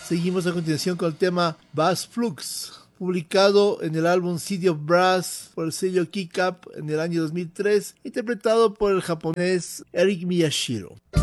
Seguimos a continuación con el tema Bass Flux, publicado en el álbum City of Brass por el sello Kick Up en el año 2003, interpretado por el japonés Eric Miyashiro.